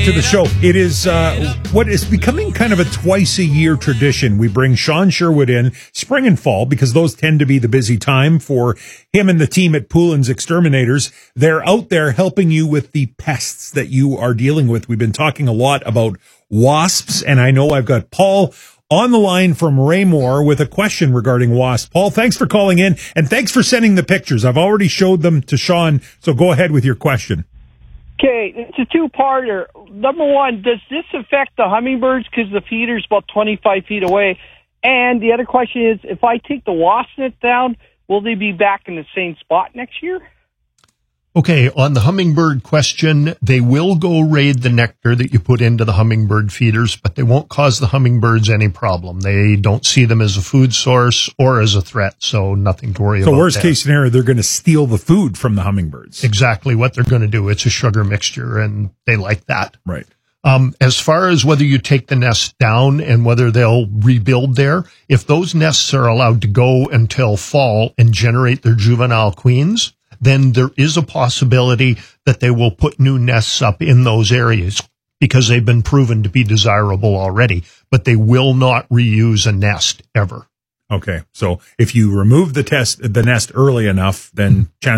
to the show. It is what is becoming kind of a twice-a-year tradition. We bring Sean Sherwood in spring and fall because those tend to be the busy time for him and the team at Poulin's Exterminators. They're out there helping you with the pests that you are dealing with. We've been talking a lot about wasps, and I know I've got Paul on the line from Raymore with a question regarding wasps. Paul, thanks for calling in, and thanks for sending the pictures. I've already showed them to Sean, so go ahead with your question. Okay, it's a two-parter. Number one, does this affect the hummingbirds because the feeder's about 25 feet away? And the other question is, if I take the wasp net down, will they be back in the same spot next year? Okay, on the hummingbird question, they will go raid the nectar that you put into the hummingbird feeders, but they won't cause the hummingbirds any problem. They don't see them as a food source or as a threat, so nothing to worry about. So worst case scenario, they're going to steal the food from the hummingbirds. Exactly what they're going to do. It's a sugar mixture, and they like that. Right. As far as whether you take the nest down and whether they'll rebuild there, if those nests are allowed to go until fall and generate their juvenile queens, then there is a possibility that they will put new nests up in those areas because they've been proven to be desirable already, but they will not reuse a nest ever. Okay. So if you remove the nest early enough, then chances